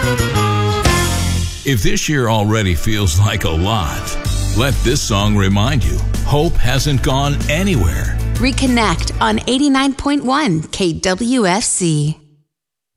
If this year already feels like a lot, let this song remind you, hope hasn't gone anywhere. Reconnect on 89.1 KWFC.